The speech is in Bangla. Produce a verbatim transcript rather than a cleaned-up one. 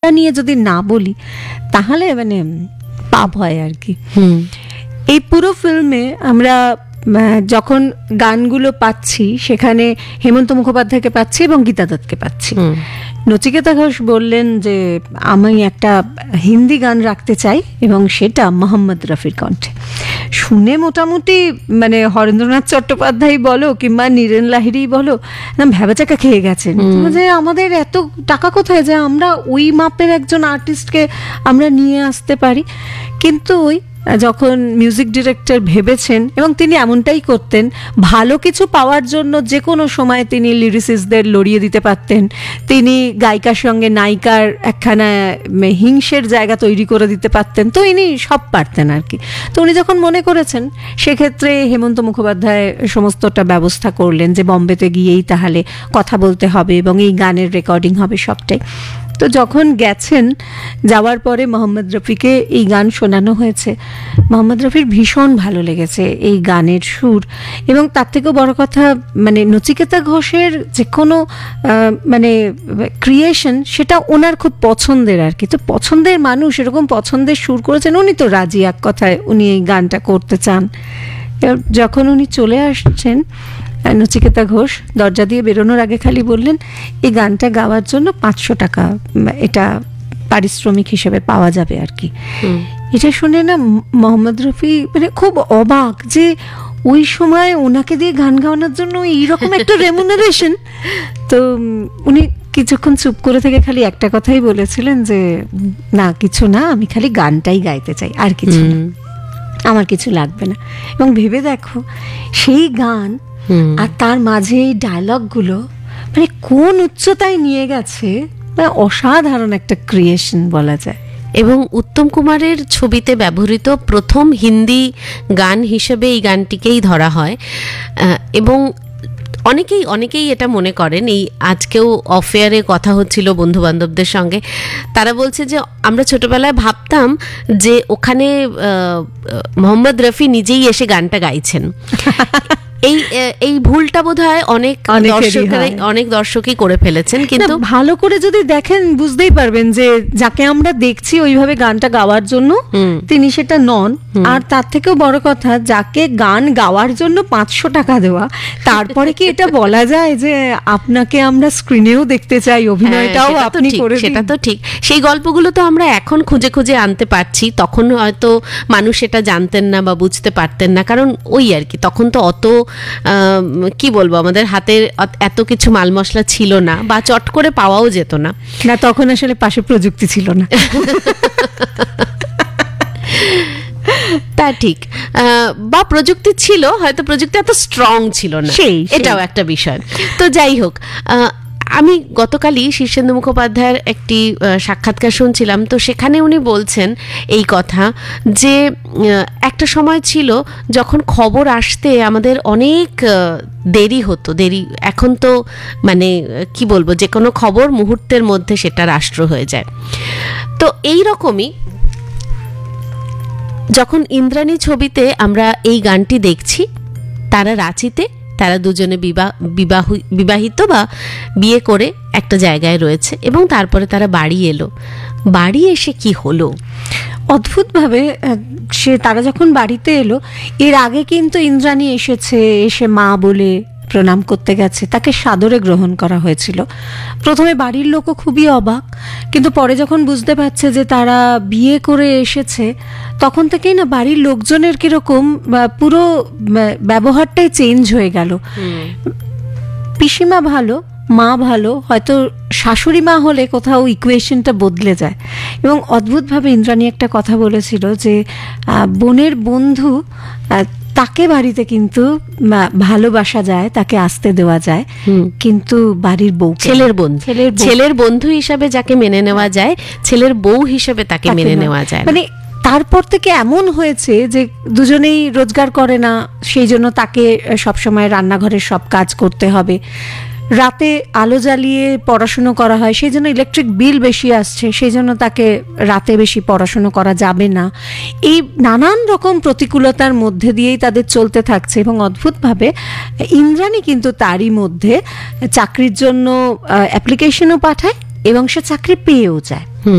নিয়ে যদি না বলি তাহলে মানে পাপ হয় আর কি। এই পুরো ফিল্মে আমরা যখন গানগুলো পাচ্ছি সেখানে হেমন্ত মুখোপাধ্যায়কে পাচ্ছি এবং গীতা দত্তকে পাচ্ছি। নচিকেতা ঘোষ বললেন যে আমি একটা হিন্দি গান রাখতে চাই এবং সেটা মোহাম্মদ রফির কণ্ঠে। শুনে মোটামুটি মানে হরেন্দ্রনাথ চট্টোপাধ্যায় বলো কিংবা নীরেন লাহিড়ী বলো না ভ্যাবাচাকা খেয়ে গেছেন যে আমাদের এত টাকা কোথায় যে আমরা ওই মাপের একজন আর্টিস্টকে আমরা নিয়ে আসতে পারি। কিন্তু ওই যখন মিউজিক ডিরেক্টর ভেবেছেন এবং তিনি এমনটাই করতেন, ভালো কিছু পাওয়ার জন্য যে কোনো সময় তিনি লিরিসিস্টদের লড়িয়ে দিতে পারতেন, তিনি গায়িকার সঙ্গে নায়িকার একখানা হিংসের জায়গা তৈরি করে দিতে পারতেন, তো ইনি সব পারতেন আর কি। তো উনি যখন মনে করেছেন সেক্ষেত্রে হেমন্ত মুখোপাধ্যায় সমস্তটা ব্যবস্থা করলেন যে বম্বেতে গিয়েই তাহলে কথা বলতে হবে এবং এই গানের রেকর্ডিং হবে সবটাই। তো যখন গেছেন, যাওয়ার পরে মোহাম্মদ রফিকে এই গান শোনানো হয়েছে। মোহাম্মদ রফির ভীষণ ভালো লেগেছে এই গানের সুর, এবং তার থেকেও বড় কথা মানে নচিকেতা ঘোষের যে কোনো মানে ক্রিয়েশন সেটা ওনার খুব পছন্দের আর কি। তো পছন্দের মানুষ এরকম পছন্দের সুর করেছেন, উনি তো রাজি এক কথায়, উনি এই গানটা করতে চান। যখন উনি চলে আসছেন নচিকেতা ঘোষ দরজা দিয়ে বেরোনোর আগে খালি বললেন এই গানটা গাওয়ার জন্য পাঁচশো টাকা এটা পারিশ্রমিক হিসেবে পাওয়া যাবে আর কি। এটা শুনে না মোহাম্মদ রফি মানে খুব অবাক যে ওই সময় ওনাকে দিয়ে গান গাওয়ানোর জন্য এইরকম একটা রেমুনারেশন। তো উনি কিছুক্ষণ চুপ করে থেকে খালি একটা কথাই বলেছিলেন যে না কিছু না, আমি খালি গানটাই গাইতে চাই, আর কিছু না, আমার কিছু লাগবে না। এবং ভেবে দেখো সেই গান আর তার মাঝে এই ডায়লগগুলো মানে কোন উচ্চতায় নিয়ে গেছে, মানে অসাধারণ একটা ক্রিয়েশন বলা যায়। এবং উত্তম কুমারের ছবিতে ব্যবহৃত প্রথম হিন্দি গান হিসেবে এই গানটিকেই ধরা হয়। এবং অনেকেই অনেকেই এটা মনে করেন, এই আজকেও অফেয়ারে কথা হচ্ছিল বন্ধু বান্ধবদের সঙ্গে, তারা বলছে যে আমরা ছোটবেলায় ভাবতাম যে ওখানে মোহাম্মদ রফি নিজেই এসে গানটা গাইছেন। এই এই ভুলটা বোধহয় অনেক দর্শকেরাই অনেক দর্শকই করে ফেলেছেন, কিন্তু ভালো করে যদি দেখেন বুঝতেই পারবেন যে যাকে আমরা দেখছি ওইভাবে গানটা গাওয়ার জন্য তিনি সেটা নন। আর তার থেকেও বড় কথা যাকে গান গাওয়ার জন্য পাঁচশো টাকা দেওয়া, তারপরে কি এটা বলা যায় যে আপনাকে আমরা স্ক্রিনেও দেখতে চাই, অভিনয়টাও আপনি করে দিন? সেটা তো ঠিক। সেই গল্পগুলো তো আমরা এখন খুঁজে খুঁজে আনতে পারছি, তখন হয়তো মানুষ এটা জানতেন না বা বুঝতে পারতেন না, কারণ ওই আর কি তখন তো অত কি বলবো আমাদের হাতের এত কিছু মাল মশলা ছিল না বা চট করে পাওয়াও যেত না। না তখন আসলে পাশে প্রযুক্তি ছিল না। তা ঠিক, বা প্রযুক্তি ছিল হয়তো প্রযুক্তি এত স্ট্রং ছিল না, এটাও একটা বিষয়। তো যাই হোক, আমি গতকালই শীর্ষেন্দু মুখোপাধ্যায়ের একটি সাক্ষাৎকার শুনছিলাম, তো সেখানে উনি বলছেন এই কথা যে একটা সময় ছিল যখন খবর আসতে আমাদের অনেক দেরি হতো, দেরি এখন তো মানে কি বলবো যে কোনো খবর মুহূর্তের মধ্যে সেটা রাষ্ট্র হয়ে যায়। তো এই রকমই যখন ইন্দ্রাণী ছবিতে আমরা এই গানটি দেখছি, তারা রাঁচিতে, তারা দুজনে বিবাহ বিবাহ বিবাহিত বা বিয়ে করে একটা জায়গায় রয়েছে, এবং তারপরে তারা বাড়ি এলো। বাড়ি এসে কি হলো অদ্ভুতভাবে, সে তারা যখন বাড়িতে এলো, এর আগে কিন্তু ইন্দ্রাণী এসেছে, এসে মা বলে প্রণাম করতে গেছে, তাকে সাদরে গ্রহণ করা হয়েছিল। প্রথমে বাড়ির লোকও খুবই অবাক, কিন্তু পরে যখন বুঝতে পারছে যে তারা বিয়ে করে এসেছে, তখন থেকেই না বাড়ির লোকজনের কিরকম পুরো ব্যবহারটাই চেঞ্জ হয়ে গেল। পিসিমা ভালো, মা ভালো, হয়তো শাশুড়ি মা হলে কোথাও ইকুয়েশনটা বদলে যায়। এবং অদ্ভুতভাবে ইন্দ্রাণী একটা কথা বলেছিল যে বোনের বন্ধু তাকে বাড়িতে কিন্তু ভালোবাসা যায়, তাকে আসতে দেওয়া যায়, কিন্তু বাড়ির বউ, ছেলের বন্ধু, ছেলের বন্ধু হিসাবে যাকে মেনে নেওয়া যায়, ছেলের বউ হিসাবে তাকে মেনে নেওয়া যায়। মানে তারপর থেকে এমন হয়েছে যে দুজনেই রোজগার করে না, সেই জন্য তাকে সবসময় রান্নাঘরের সব কাজ করতে হবে। রাতে আলো জ্বালিয়ে পড়াশুনো করা হয়, সেই জন্য ইলেকট্রিক বিল বেশি আসছে, সেই জন্য তাকে রাতে বেশি পড়াশুনো করা যাবে না। এই নানান রকম প্রতিকূলতার মধ্যে দিয়েই তাদের চলতে থাকছে। এবং অদ্ভুতভাবে ইন্দ্রাণী কিন্তু তারই মধ্যে চাকরির জন্য অ্যাপ্লিকেশনও পাঠায় এবং সে চাকরি পেয়েও যায়।